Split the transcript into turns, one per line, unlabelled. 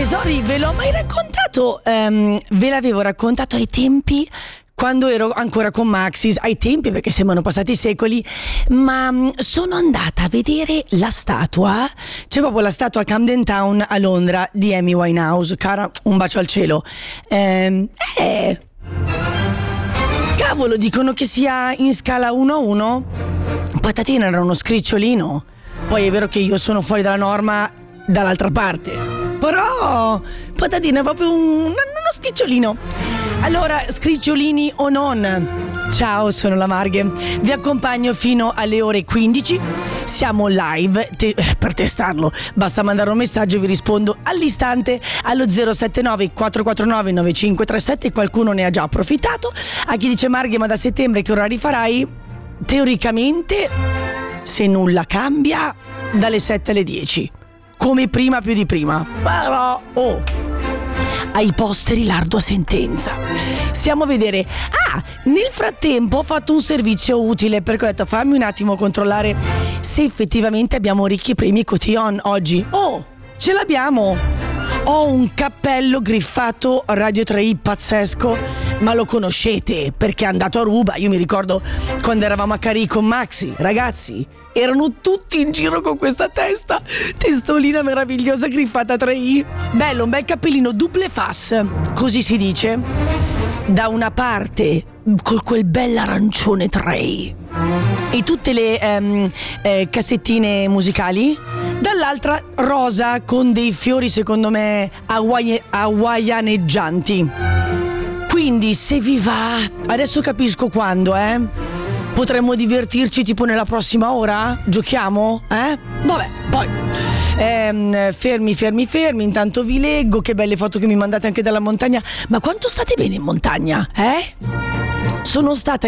Tesori, ve l'ho mai raccontato? Ve l'avevo raccontato ai tempi quando ero ancora con Maxis, ai tempi perché sembrano passati secoli, ma sono andata a vedere la statua, c'è proprio la statua a Camden Town a Londra di Amy Winehouse. Cara, un bacio al cielo. Cavolo, dicono che sia in scala 1:1. Patatina era uno scricciolino. Poi è vero che io sono fuori dalla norma dall'altra parte, però Patatina è proprio uno scricciolino. Allora, scricciolini o non, ciao, sono la Marghe, vi accompagno fino alle ore 15. Siamo live per testarlo, basta mandare un messaggio e vi rispondo all'istante allo 079 449 9537. Qualcuno ne ha già approfittato. A chi dice: Marghe, ma da settembre che orari farai? Teoricamente, se nulla cambia, dalle 7 alle 10, come prima più di prima. Però ai posteri l'ardua sentenza. Stiamo a vedere. Nel frattempo ho fatto un servizio utile, perché ho detto: fammi un attimo controllare se effettivamente abbiamo ricchi premi Cotillon oggi. Ce l'abbiamo. Ho un cappello griffato Radio 3i pazzesco, ma lo conoscete perché è andato a ruba. Io mi ricordo quando eravamo a Carì con Maxi, ragazzi, erano tutti in giro con questa testolina meravigliosa griffata 3i. Bello, un bel cappellino double face, così si dice, da una parte con quel bell'arancione 3i e tutte le cassettine musicali, dall'altra rosa con dei fiori secondo me hawaianeggianti. Quindi se vi va, adesso capisco quando, potremmo divertirci tipo nella prossima ora? Giochiamo? Vabbè, poi fermi, intanto vi leggo. Che belle foto che mi mandate anche dalla montagna. Ma quanto state bene in montagna? Sono stata